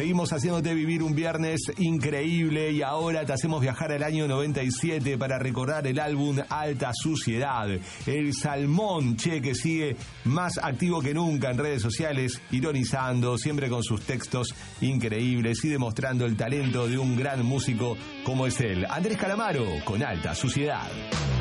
Seguimos haciéndote vivir un viernes increíble y ahora te hacemos viajar al año 97 para recordar el álbum Alta Suciedad. El Salmón, que sigue más activo que nunca en redes sociales, ironizando, siempre con sus textos increíbles y demostrando el talento de un gran músico como es él. Andrés Calamaro con Alta Suciedad.